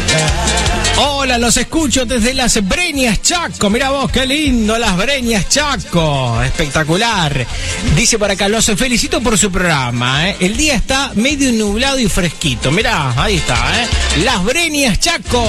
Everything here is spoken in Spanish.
Hola, los escucho desde las Breñas Chaco. Mirá vos, qué lindo, las Breñas Chaco. Espectacular. Dice por acá, los felicito por su programa. El día está medio nublado y fresquito. Mirá, ahí está, Las Breñas Chaco.